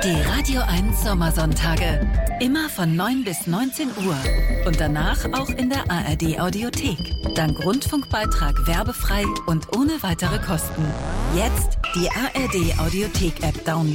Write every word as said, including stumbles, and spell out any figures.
Die Radio eins Sommersonntage. Immer von neun bis neunzehn Uhr. Und danach auch in der A R D Audiothek. Dank Rundfunkbeitrag werbefrei und ohne weitere Kosten. Jetzt die A R D Audiothek App downloaden.